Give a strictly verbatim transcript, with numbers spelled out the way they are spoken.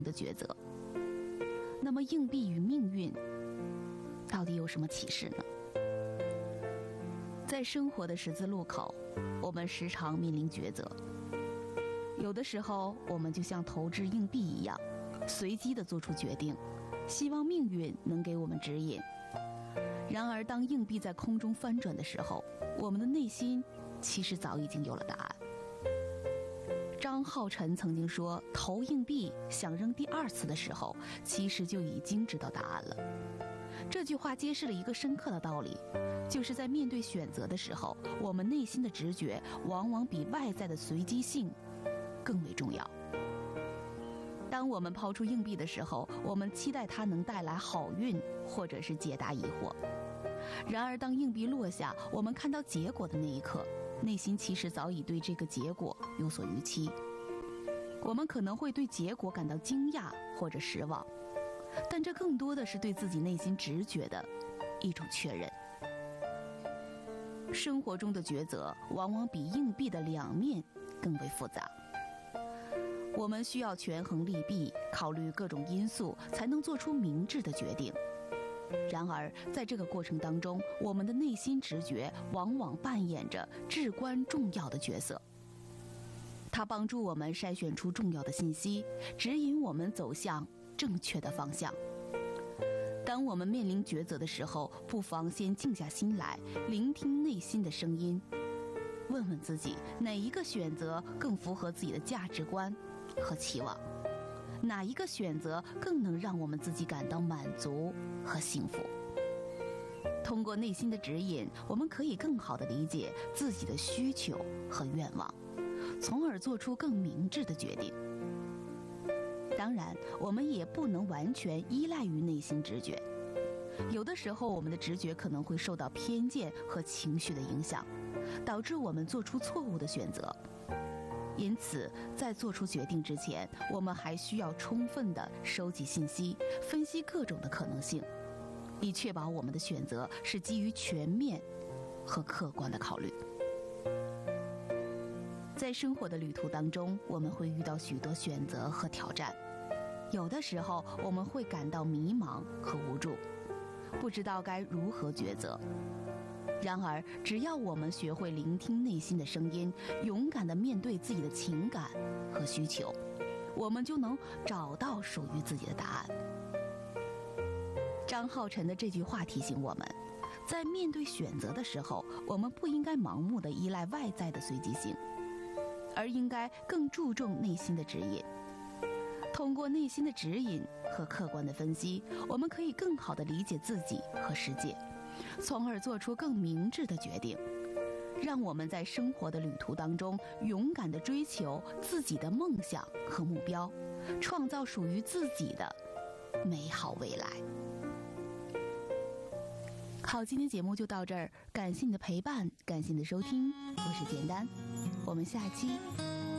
的抉择。那么硬币与命运到底有什么启示呢？在生活的十字路口，我们时常面临抉择。有的时候我们就像投掷硬币一样，随机地做出决定，希望命运能给我们指引。然而当硬币在空中翻转的时候，我们的内心其实早已经有了答案。张浩晨曾经说，投硬币想扔第二次的时候，其实就已经知道答案了。这句话揭示了一个深刻的道理，就是在面对选择的时候，我们内心的直觉往往比外在的随机性更为重要。当我们抛出硬币的时候，我们期待它能带来好运，或者是解答疑惑。然而当硬币落下，我们看到结果的那一刻，内心其实早已对这个结果有所预期。我们可能会对结果感到惊讶或者失望，但这更多的是对自己内心直觉的一种确认。生活中的抉择往往比硬币的两面更为复杂，我们需要权衡利弊，考虑各种因素，才能做出明智的决定。然而在这个过程当中，我们的内心直觉往往扮演着至关重要的角色，它帮助我们筛选出重要的信息，指引我们走向正确的方向。当我们面临抉择的时候，不妨先静下心来，聆听内心的声音，问问自己哪一个选择更符合自己的价值观和期望，哪一个选择更能让我们自己感到满足和幸福。通过内心的指引，我们可以更好地理解自己的需求和愿望，从而做出更明智的决定。当然，我们也不能完全依赖于内心直觉，有的时候我们的直觉可能会受到偏见和情绪的影响，导致我们做出错误的选择。因此在做出决定之前，我们还需要充分地收集信息，分析各种的可能性，以确保我们的选择是基于全面和客观的考虑。在生活的旅途当中，我们会遇到许多选择和挑战，有的时候我们会感到迷茫和无助，不知道该如何抉择。然而只要我们学会聆听内心的声音，勇敢地面对自己的情感和需求，我们就能找到属于自己的答案。张浩晨的这句话提醒我们，在面对选择的时候，我们不应该盲目地依赖外在的随机性，而应该更注重内心的指引。通过内心的指引和客观的分析，我们可以更好地理解自己和世界，从而做出更明智的决定，让我们在生活的旅途当中勇敢地追求自己的梦想和目标，创造属于自己的美好未来。好，今天节目就到这儿，感谢你的陪伴，感谢你的收听，我是简单，我们下期